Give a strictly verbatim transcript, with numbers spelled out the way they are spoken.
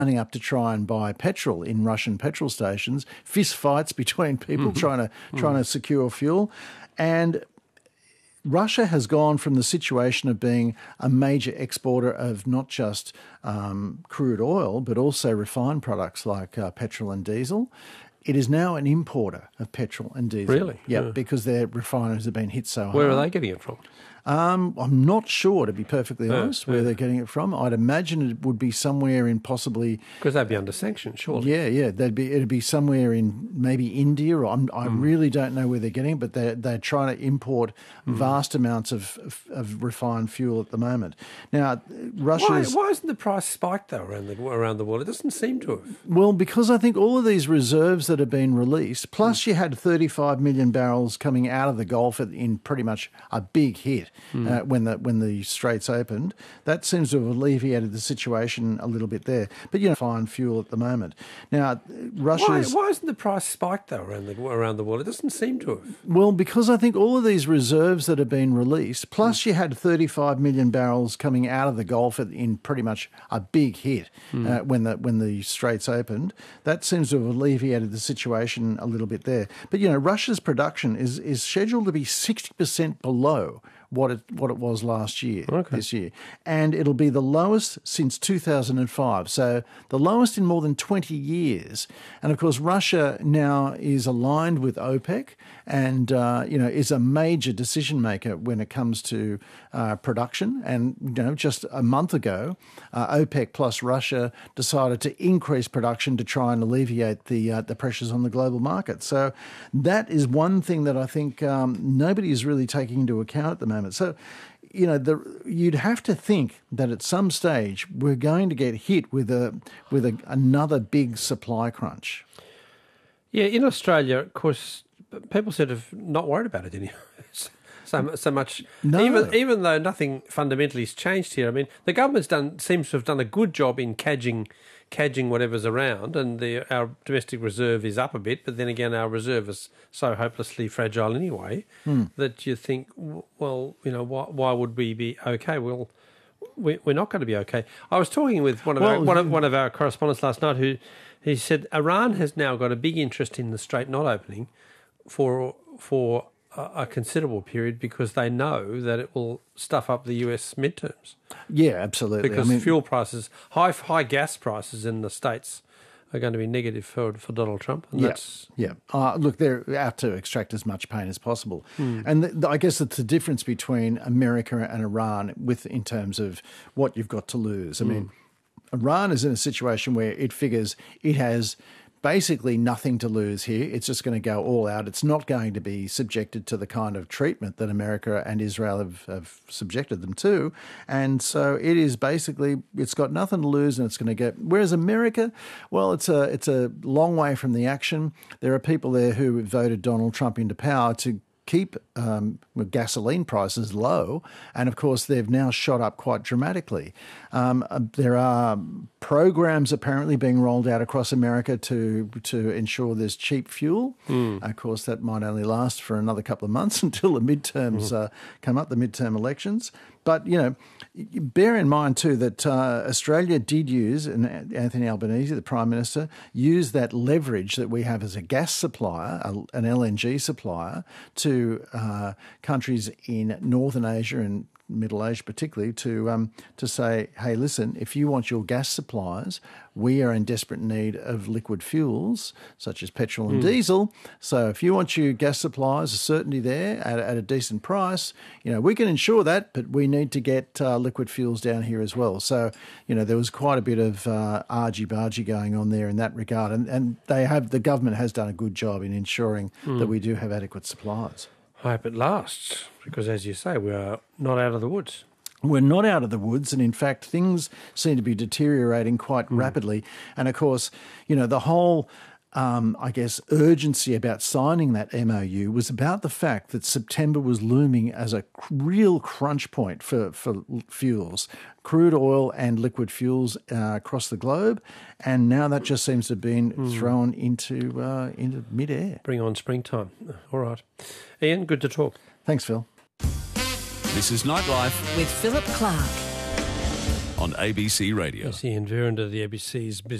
lining up to try and buy petrol in Russian petrol stations, fist fights between people mm-hmm. trying to mm-hmm. trying to secure fuel. And Russia has gone from the situation of being a major exporter of not just um, crude oil, but also refined products like uh, petrol and diesel. It is now an importer of petrol and diesel. Really? Yep, Yeah, because their refineries have been hit so hard. Where are they getting it from? Um, I'm not sure, to be perfectly Yeah, honest, where yeah. they're getting it from. I'd imagine it would be somewhere in possibly... Because they'd be under sanction, surely. Yeah, yeah. They'd be, it'd be somewhere in maybe India. Or I'm, I Mm. really don't know where they're getting it, but they're, they're trying to import Mm. vast amounts of, of, of refined fuel at the moment. Now, Why, Russia's... why hasn't the price spiked, though, around the, around the world? It doesn't seem to have. Well, because I think all of these reserves that have been released, plus you had thirty-five million barrels coming out of the Gulf in pretty much a big hit Mm. uh, when the when the straits opened, that seems to have alleviated the situation a little bit there. But, you know, fine fuel at the moment. Now, Russia's... Why, why hasn't the price spiked, though, around the, around the world? It doesn't seem to have. Well, because I think all of these reserves that have been released, plus you had thirty-five million barrels coming out of the Gulf in pretty much a big hit Mm. uh, when the when the straits opened, that seems to have alleviated the situation a little bit there. But, you know, Russia's production is, is scheduled to be sixty percent below what it what it was last year, Okay. this year. And it'll be the lowest since two thousand five, so the lowest in more than twenty years. And, of course, Russia now is aligned with OPEC and, uh, you know, is a major decision maker when it comes to uh, production. And, you know, just a month ago, uh, OPEC plus Russia decided to increase production to try and alleviate the uh, the pressures on the global market. So that is one thing that I think um, nobody is really taking into account at the moment. So, you know, the, you'd have to think that at some stage we're going to get hit with a with a, another big supply crunch. Yeah, in Australia, of course, people sort of not worried about it anymore. So, so much, No. even even though nothing fundamentally has changed here. I mean, the government's done seems to have done a good job in cadging, cadging whatever's around, and the our domestic reserve is up a bit. But then again, our reserve is so hopelessly fragile anyway Hmm. that you think, w- well, you know, why, why would we be okay? Well, we, we're not going to be okay. I was talking with one of our, Well, one of one of our correspondents last night who he said Iran has now got a big interest in the Strait not opening for for. a considerable period because they know that it will stuff up the U S midterms. Yeah, absolutely. Because I mean, fuel prices, high high gas prices in the States are going to be negative for for Donald Trump. And yeah, that's, yeah. Uh, look, they're out to extract as much pain as possible. And the, the, I guess it's the difference between America and Iran with in terms of what you've got to lose. I mean, Iran is in a situation where it figures it has basically nothing to lose here. It's just going to go all out. It's not going to be subjected to the kind of treatment that America and Israel have, have subjected them to. And so it is basically, it's got nothing to lose and it's going to get... Whereas America, well, it's a, it's a long way from the action. There are people there who voted Donald Trump into power to keep um, gasoline prices low, and of course they've now shot up quite dramatically. Um, uh, there are programs apparently being rolled out across America to to ensure there's cheap fuel. Mm. Of course, that might only last for another couple of months until the midterms mm. uh, come up, the midterm elections. But, you know, bear in mind, too, that uh, Australia did use, and Anthony Albanese, the Prime Minister, used that leverage that we have as a gas supplier, a, an L N G supplier, to uh, countries in Northern Asia and Middle Asia particularly, to um, to say, hey, listen, if you want your gas supplies, we are in desperate need of liquid fuels, such as petrol and mm. diesel. So if you want your gas supplies, a certainty there at, at a decent price, you know, we can ensure that, but we need to get uh, liquid fuels down here as well. So, you know, there was quite a bit of uh, argy-bargy going on there in that regard. And, and they have, the government has done a good job in ensuring mm. that we do have adequate supplies. I hope it lasts, because as you say, we are not out of the woods. We're not out of the woods, and in fact, things seem to be deteriorating quite mm. rapidly. And of course, you know, the whole, um, I guess, urgency about signing that M O U was about the fact that September was looming as a real crunch point for, for fuels, crude oil and liquid fuels uh, across the globe. And now that just seems to have been mm. thrown into uh, into midair. Bring on springtime. All right. Ian, good to talk. Thanks, Phil. This is Nightlife with Philip Clark on A B C Radio. That's Ian Verrender, the A B C's business.